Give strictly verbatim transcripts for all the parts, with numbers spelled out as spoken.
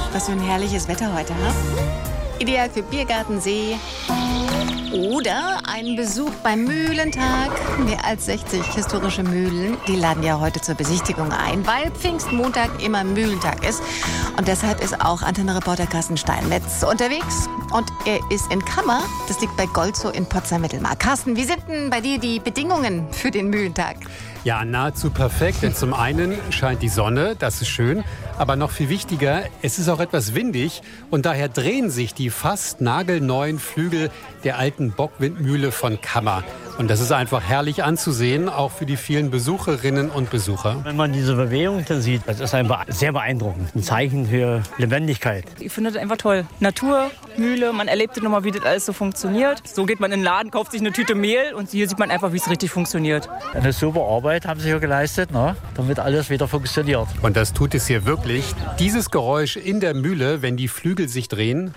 Was für ein herrliches Wetter heute, ne? Ideal für Biergarten, See oder einen Besuch beim Mühlentag. Mehr als sechzig historische Mühlen, die laden ja heute zur Besichtigung ein, weil Pfingstmontag immer Mühlentag ist. Und deshalb ist auch Antenne-Reporter Carsten Steinmetz unterwegs. Und er ist in Kammer, das liegt bei Golzow in Potsdam-Mittelmark. Carsten, wie sind denn bei dir die Bedingungen für den Mühlentag? Ja, nahezu perfekt, denn zum einen scheint die Sonne, das ist schön, aber noch viel wichtiger, es ist auch etwas windig und daher drehen sich die fast nagelneuen Flügel der alten Bockwindmühle von Kammer. Und das ist einfach herrlich anzusehen, auch für die vielen Besucherinnen und Besucher. Wenn man diese Bewegung dann sieht, das ist einfach sehr beeindruckend. Ein Zeichen für Lebendigkeit. Ich finde das einfach toll. Natur, Mühle, man erlebt nochmal, wie das alles so funktioniert. So geht man in den Laden, kauft sich eine Tüte Mehl und hier sieht man einfach, wie es richtig funktioniert. Eine super Arbeit haben sie hier geleistet, ne? Damit alles wieder funktioniert. Und das tut es hier wirklich. Dieses Geräusch in der Mühle, wenn die Flügel sich drehen,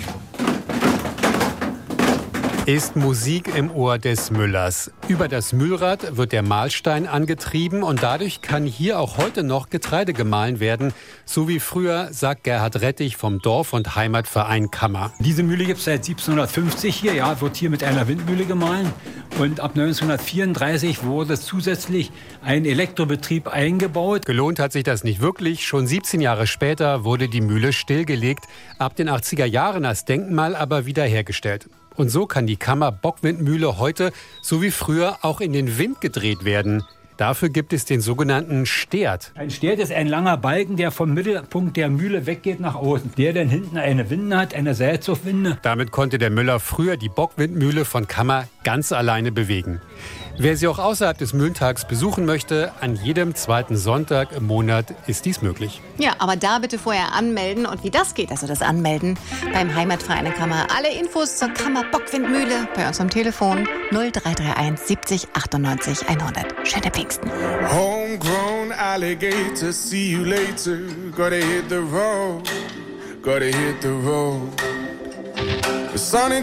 ist Musik im Ohr des Müllers. Über das Mühlrad wird der Mahlstein angetrieben und dadurch kann hier auch heute noch Getreide gemahlen werden. So wie früher, sagt Gerhard Rettich vom Dorf- und Heimatverein Kammer. Diese Mühle gibt es seit siebzehnhundertfünfzig hier, ja, wird hier mit einer Windmühle gemahlen. Und ab neunzehnhundertvierunddreißig wurde zusätzlich ein Elektrobetrieb eingebaut. Gelohnt hat sich das nicht wirklich. Schon siebzehn Jahre später wurde die Mühle stillgelegt, ab den achtziger Jahren als Denkmal aber wiederhergestellt. Und so kann die Kammer Bockwindmühle heute, so wie früher, auch in den Wind gedreht werden. Dafür gibt es den sogenannten Stert. Ein Stert ist ein langer Balken, der vom Mittelpunkt der Mühle weggeht nach außen. Der dann hinten eine Winde hat, eine Seilzugwinde. Damit konnte der Müller früher die Bockwindmühle von Kammer ganz alleine bewegen. Wer sie auch außerhalb des Mühlentags besuchen möchte, an jedem zweiten Sonntag im Monat ist dies möglich. Ja, aber da bitte vorher anmelden. Und wie das geht, also das Anmelden beim Heimatverein der Kammer. Alle Infos zur Kammer Bockwindmühle bei uns am Telefon null drei drei eins siebzig achtundneunzig hundert. Schöne Pfingsten. Homegrown alligator, see you later. Gotta hit the road, gotta hit the road. The sun